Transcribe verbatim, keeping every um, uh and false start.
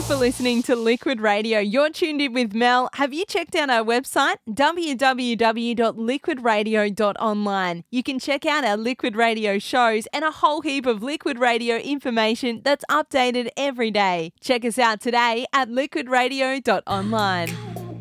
for listening to Liquid Radio. You're tuned in with Mel. Have you checked out our website? w w w dot liquid radio dot online. You can check out our Liquid Radio shows and a whole heap of Liquid Radio information that's updated every day. Check us out today at liquid radio dot online.